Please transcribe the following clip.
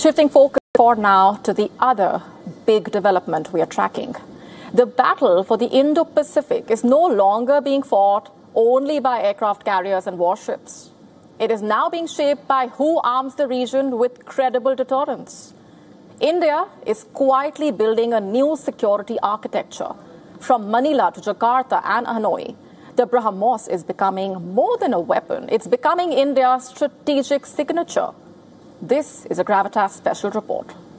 Shifting focus for now to the other big development we are tracking. The battle for the Indo-Pacific is no longer being fought only by aircraft carriers and warships. It is now being shaped by who arms the region with credible deterrence. India is quietly building a new security architecture. From Manila to Jakarta and Hanoi, the BrahMos is becoming more than a weapon. It's becoming India's strategic signature. This is a Gravitas special report.